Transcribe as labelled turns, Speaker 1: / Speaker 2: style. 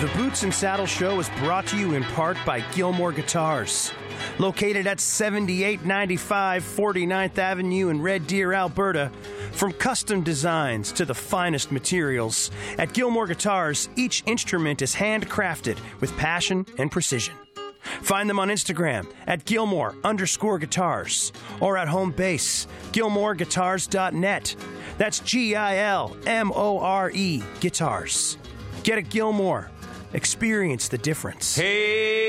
Speaker 1: The Boots and Saddle Show is brought to you in part by Gilmore Guitars. Located at 7895 49th Avenue in Red Deer, Alberta, from custom designs to the finest materials, at Gilmore Guitars, each instrument is handcrafted with passion and precision. Find them on Instagram at Gilmore_guitars or at home base, GilmoreGuitars.net. That's GILMORE Guitars. Get a Gilmore. Experience the difference.
Speaker 2: Hey!